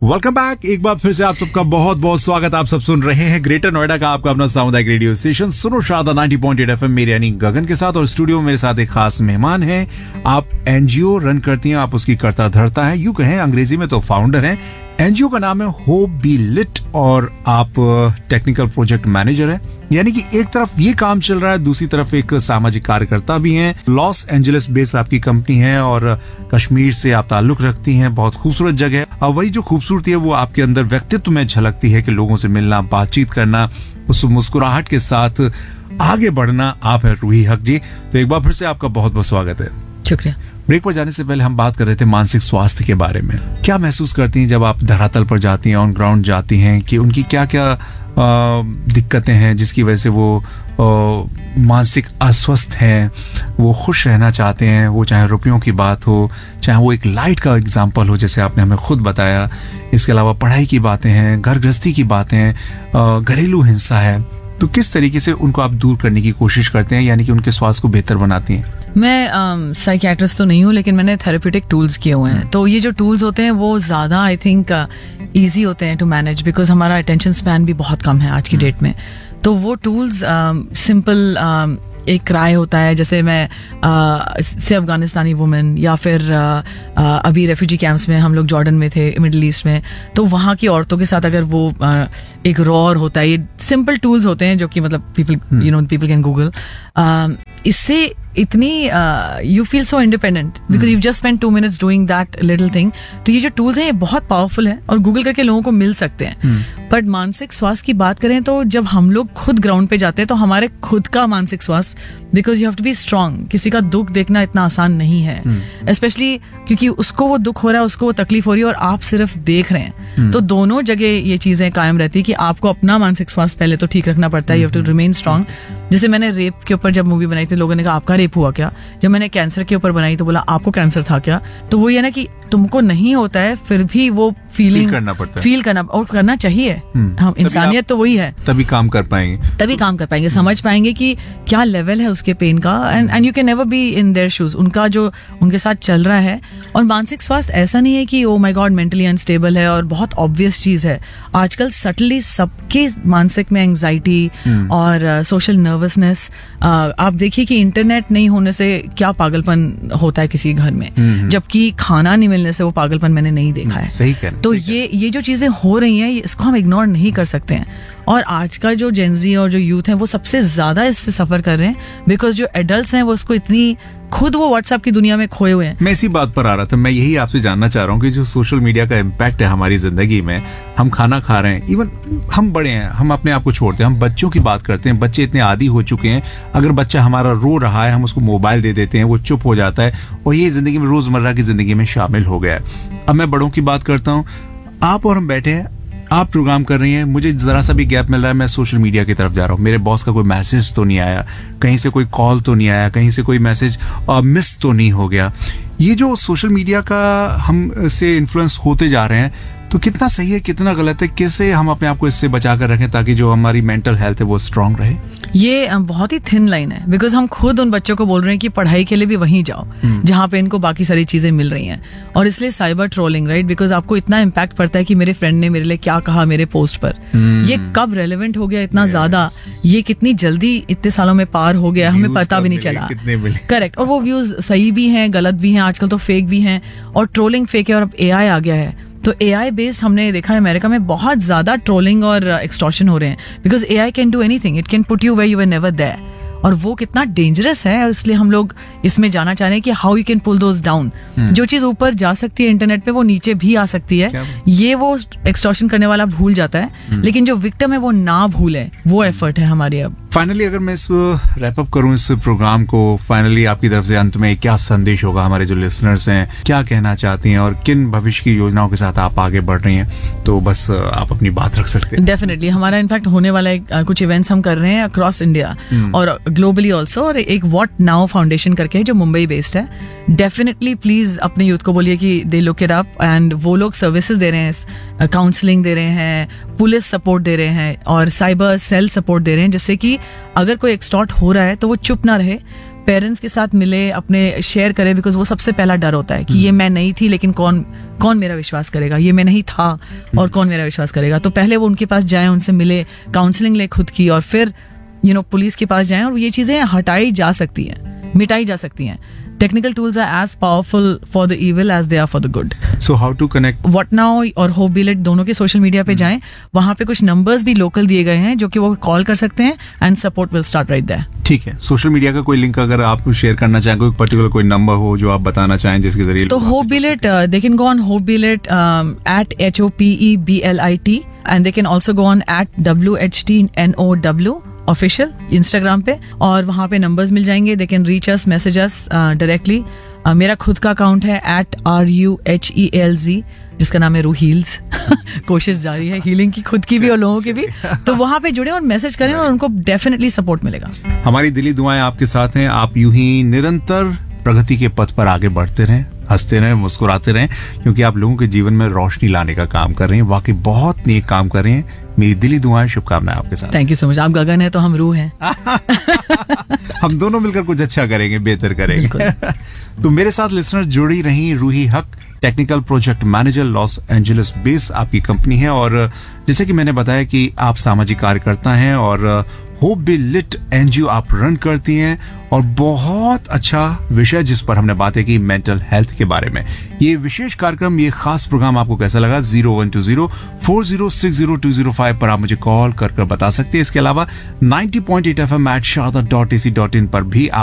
Welcome back. एक बार फिर से आप सबका बहुत बहुत स्वागत। आप सब सुन रहे हैं ग्रेटर नोएडा का आपका अपना सामुदायिक रेडियो स्टेशन सुनो शारदा 90.8 FM मेरे यानी गगन के साथ। और स्टूडियो में मेरे साथ एक खास मेहमान है। आप एनजीओ रन करती हैं, आप उसकी कर्ता धर्ता है, यूं कहें अंग्रेजी में तो फाउंडर हैं। एनजीओ का नाम है होप बी लिट और आप टेक्निकल प्रोजेक्ट मैनेजर हैं। यानी कि एक तरफ ये काम चल रहा है, दूसरी तरफ एक सामाजिक कार्यकर्ता भी हैं। लॉस एंजलिस बेस्ड आपकी कंपनी है और कश्मीर से आप ताल्लुक रखती हैं। बहुत खूबसूरत जगह है और वही जो खूबसूरती है वो आपके अंदर व्यक्तित्व में झलकती है कि लोगों से मिलना, बातचीत करना, उस मुस्कुराहट के साथ आगे बढ़ना। आप है रूही हक जी। तो एक बार फिर से आपका बहुत बहुत स्वागत है। शुक्रिया। ब्रेक पर जाने से पहले हम बात कर रहे थे मानसिक स्वास्थ्य के बारे में। क्या महसूस करती हैं जब आप धरातल पर जाती हैं, ऑन ग्राउंड जाती हैं, कि उनकी क्या क्या दिक्कतें हैं जिसकी वजह से वो मानसिक अस्वस्थ हैं, वो खुश रहना चाहते हैं, वो चाहे रुपयों की बात हो, चाहे वो एक लाइट का एग्जाम्पल हो जैसे आपने हमें खुद बताया। इसके अलावा पढ़ाई की बातें हैं, घर गृहस्थी की बातें हैं, घरेलू हिंसा है। तो किस तरीके से उनको आप दूर करने की कोशिश करते हैं, यानी कि उनके स्वास्थ्य को बेहतर बनाती हैं? मैं साइकियाट्रिस्ट तो नहीं हूँ, लेकिन मैंने थेरेप्यूटिक टूल्स किए हुए हैं। तो ये जो टूल्स होते हैं वो ज़्यादा आई थिंक ईजी होते हैं टू मैनेज, बिकॉज हमारा अटेंशन स्पैन भी बहुत कम है आज की डेट में। तो वो टूल्स सिंपल एक क्राई होता है, जैसे मैं से अफगानिस्तानी वुमेन या फिर अभी रेफ्यूजी कैंप्स में हम लोग जॉर्डन में थे, मिडिल ईस्ट में, तो वहाँ की औरतों के साथ अगर वो एक रॉर होता है, ये सिंपल टूल्स होते हैं जो कि मतलब पीपल कैन गूगल। इससे इतनी you feel so independent because you just spend 2 minutes doing that little thing. तो ये जो टूल्स हैं ये बहुत पावरफुल है और गूगल करके लोगों को मिल सकते हैं। बट मानसिक स्वास्थ्य की बात करें तो जब हम लोग खुद ग्राउंड पे जाते हैं तो हमारे खुद का मानसिक स्वास्थ्य, because you have to be strong. किसी का दुख देखना इतना आसान नहीं है, स्पेशली क्योंकि उसको वो दुख हो रहा है, उसको वो तकलीफ हो रही है और आप सिर्फ देख रहे हैं। तो दोनों जगह ये चीजें कायम रहती है कि आपको अपना मानसिक स्वास्थ्य पहले तो ठीक रखना पड़ता है। You have to remain strong. जैसे मैंने रेप के ऊपर जब मूवी बनाई थी, लोगों ने कहा आपका रेप हुआ क्या? जब मैंने कैंसर के ऊपर बनाई तो बोला आपको कैंसर था क्या? तो वो ये ना कि तुमको नहीं होता है फिर भी वो फीलिंग फील करना और करना चाहिए। हम इंसानियत तो वही है, तभी काम कर पाएंगे, समझ पाएंगे कि क्या लेवल है उसके पेन का। And you can never be in their shoes, उनका जो उनके साथ चल रहा है। और मानसिक स्वास्थ्य ऐसा नहीं है कि oh my God mentally unstable है और बहुत ऑब्वियस चीज है। आजकल सटली सबके मानसिक में एंग्जाइटी और सोशल नर्वसनेस। आप देखिए कि इंटरनेट नहीं होने से क्या पागलपन होता है किसी घर में, जबकि खाना नहीं मिलने से वो पागलपन मैंने नहीं देखा है। सही कह रहे हैं। तो ये जो चीजें हो रही हैं इसको हम इग्नोर नहीं कर सकते हैं। और आज का जो जेनजी और जो यूथ है वो सबसे ज्यादा इससे सफर कर रहे हैं, बिकॉज जो एडल्ट्स हैं वो उसको इतनी खुद वो व्हाट्सएप की दुनिया में खोए हुए हैं। मैं इसी बात पर आ रहा था। मैं यही आपसे जानना चाह रहा हूँ कि जो सोशल मीडिया का इम्पैक्ट है हमारी जिंदगी में, हम खाना खा रहे हैं, इवन हम बड़े हैं, हम अपने आप को छोड़ते हैं, हम बच्चों की बात करते हैं। बच्चे इतने आदी हो चुके हैं, अगर बच्चा हमारा रो रहा है हम उसको मोबाइल दे देते हैं, वो चुप हो जाता है और ये जिंदगी में रोजमर्रा की जिंदगी में शामिल हो गया है। अब मैं बड़ों की बात करता हूँ। आप और हम बैठे हैं, आप प्रोग्राम कर रही हैं, मुझे जरा सा भी गैप मिल रहा है, मैं सोशल मीडिया की तरफ जा रहा हूँ। मेरे बॉस का कोई मैसेज तो नहीं आया, कहीं से कोई कॉल तो नहीं आया, कहीं से कोई मैसेज मिस तो नहीं हो गया। ये जो सोशल मीडिया का हम से इन्फ्लुएंस होते जा रहे हैं, तो कितना सही है कितना गलत है? कैसे हम अपने आप को इससे बचा कर रखें ताकि जो हमारी मेंटल हेल्थ है वो स्ट्रांग रहे? ये बहुत ही थिन लाइन है, बिकॉज हम खुद उन बच्चों को बोल रहे हैं कि पढ़ाई के लिए भी वहीं जाओ जहां पे इनको बाकी सारी चीजें मिल रही हैं। और इसलिए साइबर ट्रोलिंग, राइट, बिकॉज आपको इतना इम्पैक्ट पड़ता है कि मेरे फ्रेंड ने मेरे लिए क्या कहा मेरे पोस्ट पर। ये कब रेलेवेंट हो गया इतना ज्यादा, ये कितनी जल्दी इतने सालों में पार हो गया, हमें पता भी नहीं चला। करेक्ट। और वो व्यूज सही भी हैं, गलत भी हैं, आजकल तो फेक भी हैं। और ट्रोलिंग फेक है और अब AI आ गया है। तो AI बेस्ड हमने देखा है अमेरिका में बहुत ज्यादा ट्रोलिंग और एक्सटॉर्शन हो रहे हैं, because AI can do anything, it can put you where you were never there. और वो कितना डेंजरस है, और इसलिए हम लोग इसमें जाना चाह रहे हैं कि how you can pull those down. जो चीज ऊपर जा सकती है इंटरनेट पे वो नीचे भी आ सकती है। ये वो एक्सटॉर्शन करने वाला भूल जाता है, लेकिन जो विक्टिम है वो ना भूले, वो एफर्ट है हमारी। अब फाइनली अगर मैं इस रैप अप करूं इस प्रोग्राम को, फाइनली आपकी तरफ से अंत में क्या संदेश होगा हमारे जो लिसनर्स हैं, क्या कहना चाहती हैं और किन भविष्य की योजनाओं के साथ आप आगे बढ़ रही हैं? तो बस आप अपनी बात रख सकते हैं। डेफिनेटली हमारा इनफैक्ट होने वाला कुछ इवेंट्स हम कर रहे हैं अक्रॉस इंडिया और ग्लोबली ऑल्सो। और एक व्हाट नाउ फाउंडेशन करके है जो मुंबई बेस्ड है। डेफिनेटली प्लीज अपने यूथ को बोलिए कि they look it up, and वो लोग सर्विसेज दे रहे हैं, काउंसलिंग दे रहे हैं, पुलिस सपोर्ट दे रहे हैं और साइबर सेल सपोर्ट दे रहे हैं, जिससे कि अगर कोई एक्सटॉर्ट हो रहा है तो वो चुप ना रहे, पेरेंट्स के साथ मिले, अपने शेयर करे, बिकॉज वो सबसे पहला डर होता है कि ये मैं नहीं थी लेकिन कौन मेरा विश्वास करेगा, ये मैं नहीं था और कौन मेरा विश्वास करेगा। तो पहले वो उनके पास जाएं, उनसे मिले, काउंसलिंग ले खुद की, और फिर पुलिस के पास जाएं, और ये चीजें हटाई जा सकती हैं, मिटाई जा सकती हैं। Technical tools are as powerful for the evil as they are for the good. So how to connect? What now और होप बी लिट दोनों के सोशल मीडिया पे जाएं, वहां पे कुछ नंबर्स भी लोकल दिए गए हैं जो कि वो कॉल कर सकते हैं, and support will start right there. ठीक है, सोशल मीडिया का कोई लिंक अगर आप शेयर करना चाहें, कोई पर्टिकुलर कोई नंबर हो जो आप बताना चाहें जिसके जरिए तो hope B lit, they can go on hope B lit at HOPEBLIT, and they can also go on at WHTNOW official Instagram पे, और वहां पे नंबर्स मिल जाएंगे। They can reach us, message us directly. मेरा खुद का अकाउंट है @RUHELZ, जिसका नाम है रूहील्स। कोशिश जारी है हीलिंग की, खुद की भी और लोगों की भी। तो वहां पे जुड़े और मैसेज करें और उनको डेफिनेटली सपोर्ट मिलेगा। हमारी दिली दुआएं आपके साथ हैं। आप यूं ही निरंतर प्रगति के पथ पर आगे बढ़ते रहें, हंसते रहें, मुस्कुराते रहें, क्योंकि आप लोगों के जीवन में रोशनी लाने का काम कर रहे हैं। वाकई बहुत नेक काम कर रहे हैं। मेरी दिली दुआएं, शुभकामनाएं आपके साथ। Thank you so much. आप गगन है तो हम रूह हैं। हम दोनों मिलकर कुछ अच्छा करेंगे, बेहतर करेंगे। तो मेरे साथ लिसनर जुड़ी रही रूही हक, technical project manager, Los Angeles base आपकी कंपनी है, और जैसे कि मैंने बताया कि आप सामाजिक कार्यकर्ता हैं और होप बी लिट एनजीओ आप रन करती हैं, और बहुत अच्छा विषय जिस पर हमने बातें की, मेंटल हेल्थ के बारे में। ये विशेष कार्यक्रम, ये खास प्रोग्राम आपको कैसा लगा? 012040602005 पर आप मुझे कॉल कर बता सकते हैं। इसके अलावा 90.8 FM @sharda.ac.in पर भी आप